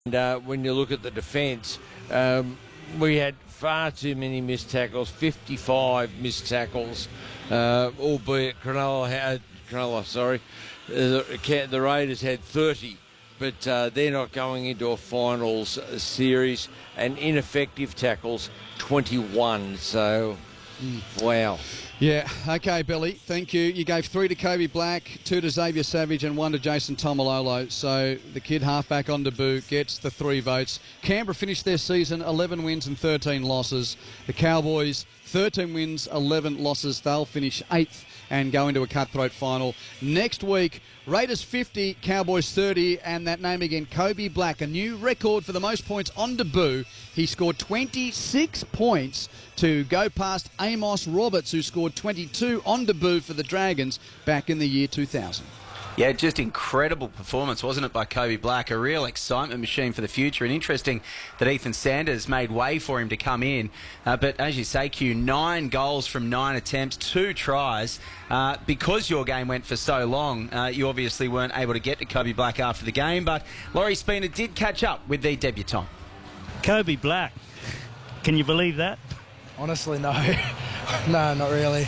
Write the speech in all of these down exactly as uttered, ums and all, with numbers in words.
And uh, when you look at the defence, um, we had far too many missed tackles, fifty-five missed tackles, uh, albeit Cronulla had, Cronulla, sorry, uh, the Raiders had thirty, but uh, they're not going into a finals series, and ineffective tackles, twenty-one, so mm. wow. Yeah, okay, Billy, thank you. You gave three to Kobe Black, two to Xavier Savage and one to Jason Tomalolo. So the kid halfback on debut gets the three votes. Canberra finished their season eleven wins and thirteen losses. The Cowboys, thirteen wins, eleven losses. They'll finish eighth and go into a cutthroat final. Next week, Raiders fifty, Cowboys thirty, and that name again, Kobe Black, a new record for the most points on debut. He scored twenty-six points to go past Amos Roberts, who scored twenty-two on debut for the Dragons back in the year two thousand. Yeah, just incredible performance, wasn't it, by Kobe Black? A real excitement machine for the future. And interesting that Ethan Sanders made way for him to come in. Uh, but as you say, Q, nine goals from nine attempts, two tries. Uh, because your game went for so long, uh, you obviously weren't able to get to Kobe Black after the game. But Laurie Spina did catch up with the debutant. Kobe Black. Can you believe that? Honestly, no. No, not really.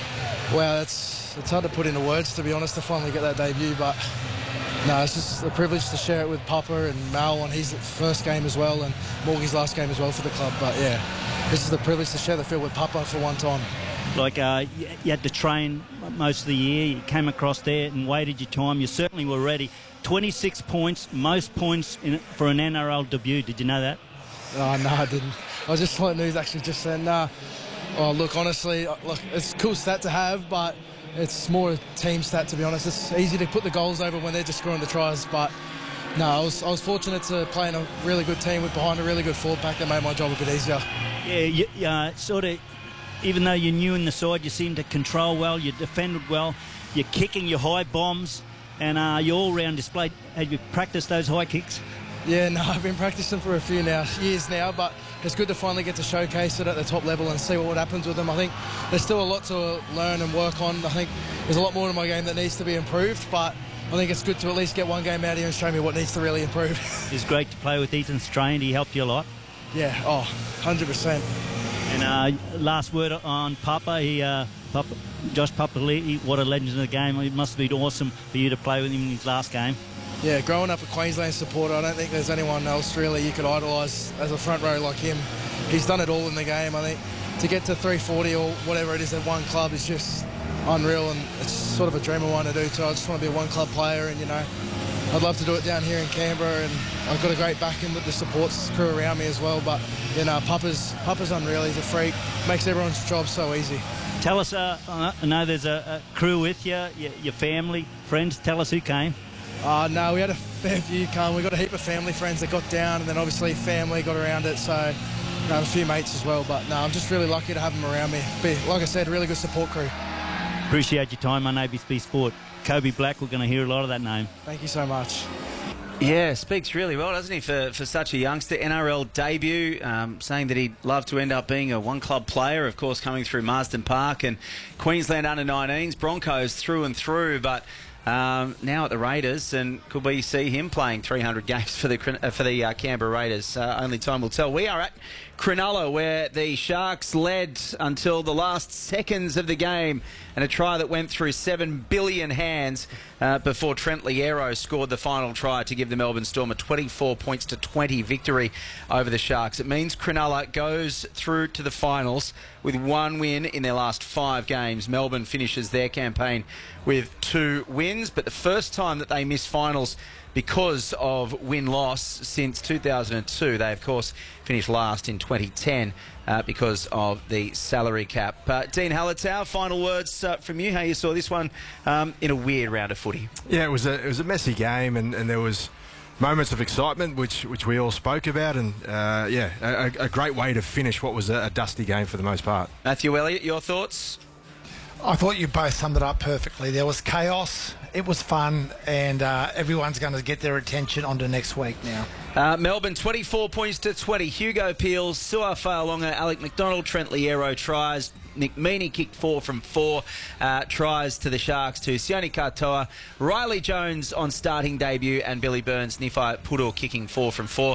Wow, it's... It's hard to put into words, to be honest, to finally get that debut, but no, it's just a privilege to share it with Papa and Mal on his first game as well, and Morgie's last game as well for the club. But yeah, this is the privilege to share the field with Papa for one time. Like uh, you had to train most of the year, you came across there and waited your time, you certainly were ready. twenty-six points, most points in, for an N R L debut, did you know that? Oh, no, I didn't. I was just like news actually just saying, nah. Oh, look, honestly, look, it's a cool stat to have, but it's more a team stat, to be honest. It's easy to put the goals over when they're just scoring the tries, but no, I was I was fortunate to play in a really good team with behind a really good forward pack that made my job a bit easier. Yeah, you, uh, sort of, even though you're new in the side, you seem to control well, you defended well, you're kicking your high bombs, and uh, your all-round display. Have you practiced those high kicks? Yeah, no, I've been practicing for a few now years now, but it's good to finally get to showcase it at the top level and see what happens with them. I think there's still a lot to learn and work on. I think there's a lot more in my game that needs to be improved, but I think it's good to at least get one game out here and show me what needs to really improve. It's great to play with Ethan Strain. He helped you a lot. Yeah, oh, one hundred percent. And uh, last word on Papa. He, uh, Papa Josh Papali'i, what a legend of the game. It must have been awesome for you to play with him in his last game. Yeah, growing up a Queensland supporter, I don't think there's anyone else really you could idolise as a front row like him. He's done it all in the game. I think to get to three forty or whatever it is at one club is just unreal, and it's sort of a dream of mine to do too. I just want to be a one-club player, and, you know, I'd love to do it down here in Canberra, and I've got a great backing with the support crew around me as well. But, you know, Papa's, Papa's unreal. He's a freak. Makes everyone's job so easy. Tell us, uh, I know there's a, a crew with you, your, your family, friends. Tell us who came. Uh, no, we had a fair few come. We got a heap of family friends that got down, and then obviously family got around it. So, you know, a few mates as well. But no, I'm just really lucky to have them around me. Be, like I said, really good support crew. Appreciate your time on A B C Sport. Kobe Black, we're going to hear a lot of that name. Thank you so much. Yeah, speaks really well, doesn't he, for, for such a youngster. N R L debut, um, saying that he'd love to end up being a one-club player, of course, coming through Marsden Park and Queensland under nineteens, Broncos through and through, but um, now at the Raiders, and could we see him playing three hundred games for the uh, for the uh, Canberra Raiders? Uh, only time will tell. We are at Cronulla, where the Sharks led until the last seconds of the game, and a try that went through seven billion hands uh, before Trent Liero scored the final try to give the Melbourne Storm a twenty-four points to twenty victory over the Sharks. It means Cronulla goes through to the finals with one win in their last five games. Melbourne finishes their campaign with two wins, but the first time that they miss finals because of win-loss since two thousand two. They, of course, finished last in twenty ten uh, because of the salary cap. Uh, Dean Hallertau, final words uh, from you, how you saw this one um, in a weird round of footy. Yeah, it was a, it was a messy game, and, and there was moments of excitement, which which we all spoke about, and uh, yeah, a, a great way to finish what was a, a dusty game for the most part. Matthew Elliott, your thoughts? I thought you both summed it up perfectly. There was chaos, it was fun, and uh, everyone's going to get their attention on to next week now. Uh, Melbourne twenty-four points to twenty. Hugo Peels, Sua Fa'alonga, Alec McDonald, Trent Liero tries. Nick Meaney kicked four from four uh, tries to the Sharks to Sione Katoa, Riley Jones on starting debut, and Billy Burns, Nifai Puro kicking four from four.